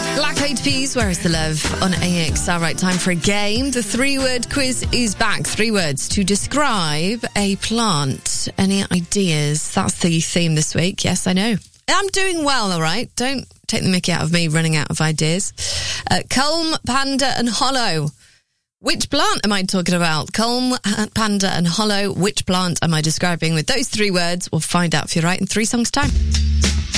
Black Eyed Peas, Where is the Love on AXR. Right, time for a game. The 3-word quiz is back. 3 words to describe a plant. Any ideas? That's the theme this week. Yes, I know. I'm doing well, all right? Don't take the mickey out of me running out of ideas. Culm, panda and hollow. Which plant am I talking about? Culm, panda and hollow. Which plant am I describing with those 3 words? We'll find out if you're right in 3 songs' time.